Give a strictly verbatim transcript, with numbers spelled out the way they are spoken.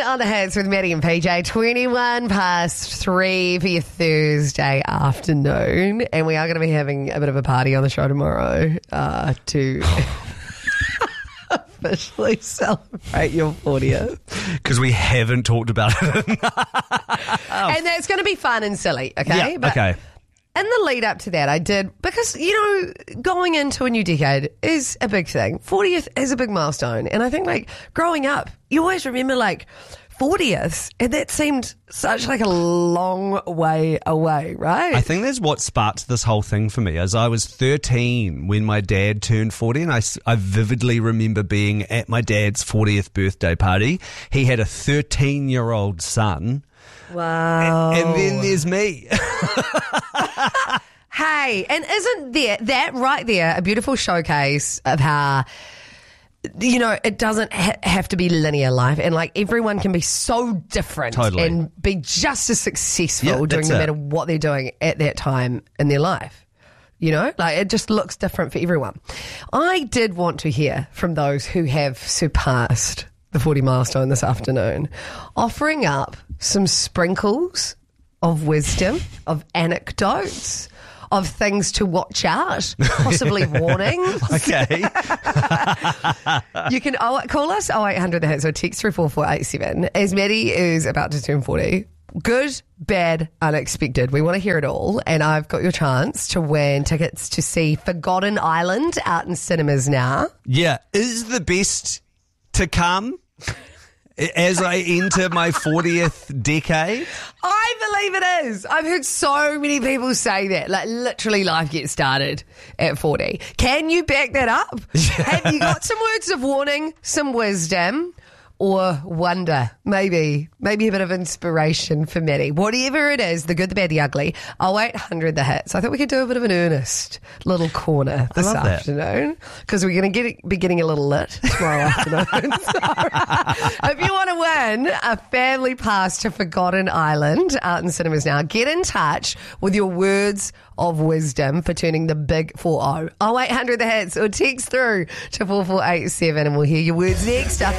on the Hits with Maddie and P J. twenty-one past three for your Thursday afternoon. And we are going to be having a bit of a party on the show tomorrow uh, to officially celebrate your fortieth. Because we haven't talked about it. And that's going to be fun and silly, okay? Yeah, But okay. in the lead up to that, I did, because, you know, going into a new decade is a big thing. fortieth is a big milestone. And I think, like, growing up, you always remember, like, fortieth, and that seemed such, like, a long way away, right? I think that's what sparked this whole thing for me. As I was thirteen when my dad turned forty, and I, s- I vividly remember being at my dad's fortieth birthday party. He had a thirteen-year-old son. Wow. And then there's me. Hey, and isn't there, that right there, a beautiful showcase of how, you know, it doesn't ha- have to be linear life, and like everyone can be so different Totally. and be just as successful Yeah, doing that's no it. matter what they're doing at that time in their life. You know, like it just looks different for everyone. I did want to hear from those who have surpassed the forty milestone this afternoon, offering up some sprinkles of wisdom, of anecdotes, of things to watch out, possibly warnings. Okay. You can oh, call us oh eight hundred the hits or text three four four eight seven as Maddie is about to turn forty. Good, bad, unexpected. We want to hear it all. And I've got your chance to win tickets to see Forgotten Island out in cinemas now. Yeah. Is the best to come as I enter my fortieth decade? I believe it is. I've heard so many people say that. Like, literally, life gets started at forty. Can you back that up? Have you got some words of warning, some wisdom, or wonder? Maybe. Maybe a bit of inspiration for Maddie. Whatever it is, the good, the bad, the ugly. oh eight hundred the hits. I thought we could do a bit of an earnest little corner this love that. afternoon, because we're going to get be getting a little lit tomorrow afternoon. So, if you want to win a family pass to Forgotten Island out in cinemas now, get in touch with your words of wisdom for turning the big four oh. oh eight hundred the hits or text through to four four eight seven and we'll hear your words next.